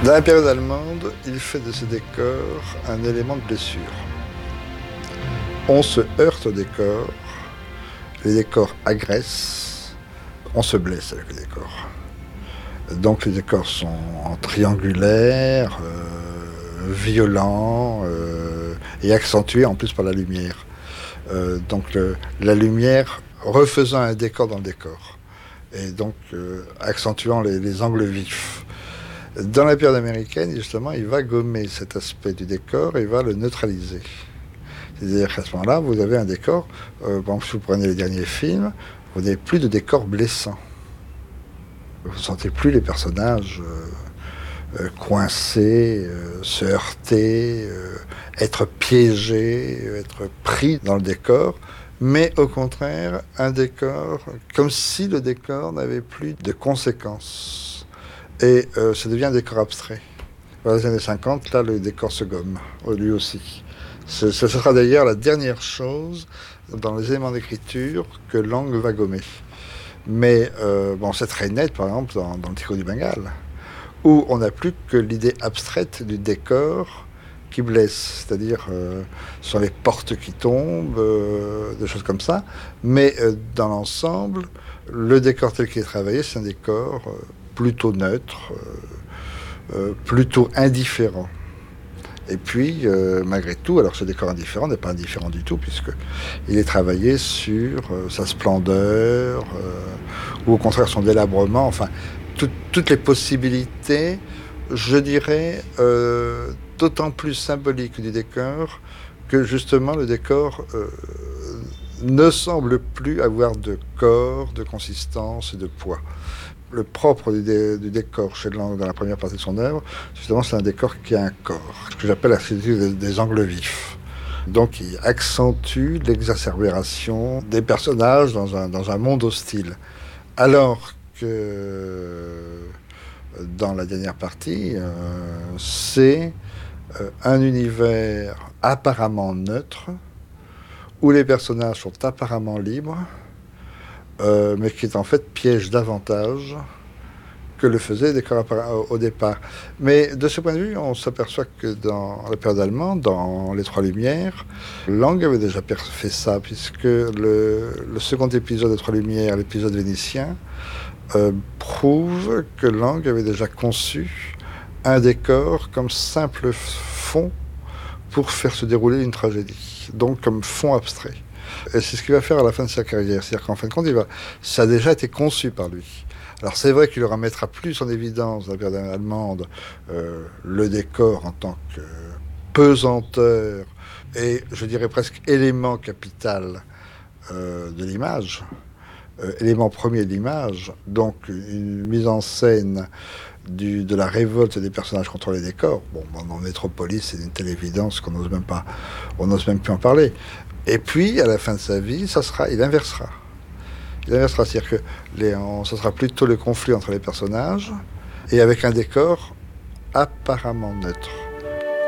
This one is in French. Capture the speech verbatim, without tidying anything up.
Dans la période allemande, il fait de ce décor un élément de blessure. On se heurte au décor, les décors agressent, on se blesse avec les décors. Donc les décors sont en triangulaire, euh, violents euh, et accentués en plus par la lumière. Euh, donc le, la lumière refaisant un décor dans le décor et donc euh, accentuant les, les angles vifs. Dans la période américaine, justement, il va gommer cet aspect du décor et va le neutraliser. C'est-à-dire qu'à ce moment-là, vous avez un décor, euh, bon, si vous prenez les derniers films, vous n'avez plus de décor blessant. Vous ne sentez plus les personnages euh, euh, coincés, euh, se heurter, euh, être piégés, être pris dans le décor, mais au contraire, un décor comme si le décor n'avait plus de conséquences. Et euh, ça devient un décor abstrait. Dans les années cinquante, là, le décor se gomme, lui aussi. Ce, ce sera d'ailleurs la dernière chose dans les éléments d'écriture que Lang va gommer. Mais euh, bon, c'est très net, par exemple, dans, dans le Tigre du Bengale, où on n'a plus que l'idée abstraite du décor qui blesse, c'est-à-dire euh, sur les portes qui tombent, euh, des choses comme ça. Mais euh, dans l'ensemble, le décor tel qu'il est travaillé, c'est un décor euh, plutôt neutre, euh, euh, plutôt indifférent. Et puis, euh, malgré tout, alors ce décor indifférent n'est pas indifférent du tout, puisqu'il est travaillé sur euh, sa splendeur, euh, ou au contraire son délabrement, enfin, tout, toutes les possibilités, je dirais, euh, d'autant plus symboliques du décor, que justement le décor euh, ne semble plus avoir de corps, de consistance et de poids. Le propre du, dé, du décor chez Lang dans la première partie de son œuvre, justement, c'est un décor qui a un corps, ce que j'appelle la structure des, des angles vifs. Donc, il accentue l'exacerbération des personnages dans un, dans un monde hostile. Alors que dans la dernière partie, euh, c'est euh, un univers apparemment neutre, où les personnages sont apparemment libres, Euh, mais qui est en fait piège davantage que le faisait le décor au départ. Mais de ce point de vue, on s'aperçoit que dans la période allemande, dans Les Trois Lumières, Lang avait déjà fait ça, puisque le, le second épisode des Trois Lumières, l'épisode vénitien, euh, prouve que Lang avait déjà conçu un décor comme simple fond pour faire se dérouler une tragédie, donc comme fond abstrait. Et c'est ce qu'il va faire à la fin de sa carrière. C'est-à-dire qu'en fin de compte, il va... ça a déjà été conçu par lui. Alors c'est vrai qu'il le remettra plus en évidence dans la période allemande euh, le décor en tant que pesanteur et, je dirais presque, élément capital euh, de l'image, euh, élément premier de l'image, donc une mise en scène du, de la révolte des personnages contre les décors. Bon, dans Métropolis, c'est une telle évidence qu'on n'ose même pas, on n'ose même plus en parler. Et puis, à la fin de sa vie, ça sera, il inversera. Il inversera, c'est-à-dire que les, on, ça sera plutôt le conflit entre les personnages et avec un décor apparemment neutre.